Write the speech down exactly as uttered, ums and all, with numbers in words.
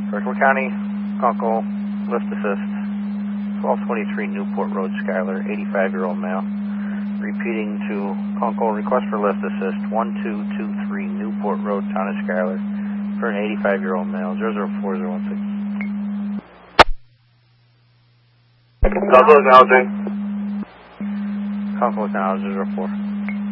Berkeley County, Kunkel, lift assist, twelve twenty-three Newport Road, Schuyler, eighty-five-year-old male. Repeating to Kunkel, request for lift assist, one two two three Newport Road, Town of Schuyler, for an eighty-five-year-old male, zero zero four zero one six. Kunkel is housing. Kunkel is now zero zero four.